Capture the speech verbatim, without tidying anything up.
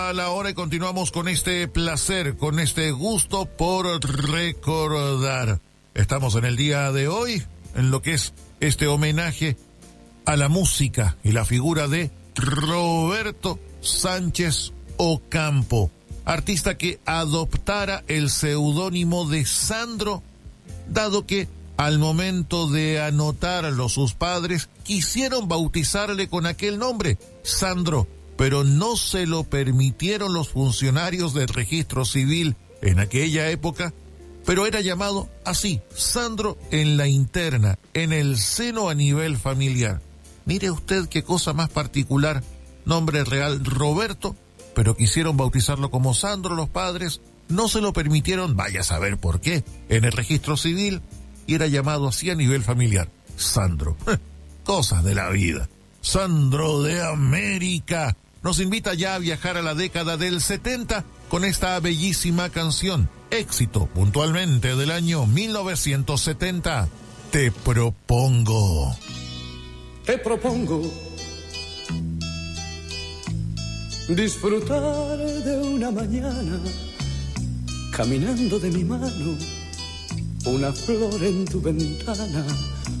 A la hora y continuamos con este placer, con este gusto por recordar. Estamos en el día de hoy en lo que es este homenaje a la música y la figura de Roberto Sánchez Ocampo, artista que adoptara el seudónimo de Sandro, dado que al momento de anotarlo sus padres quisieron bautizarle con aquel nombre, Sandro, pero no se lo permitieron los funcionarios del registro civil en aquella época, pero era llamado así, Sandro en la interna, en el seno a nivel familiar. Mire usted qué cosa más particular, nombre real Roberto, pero quisieron bautizarlo como Sandro los padres, no se lo permitieron, vaya a saber por qué, en el registro civil, y era llamado así a nivel familiar, Sandro. Cosas de la vida. Sandro de América nos invita ya a viajar a la década del setenta con esta bellísima canción, éxito puntualmente del año mil novecientos setenta. Te propongo. Te propongo disfrutar de una mañana caminando de mi mano, una flor en tu ventana,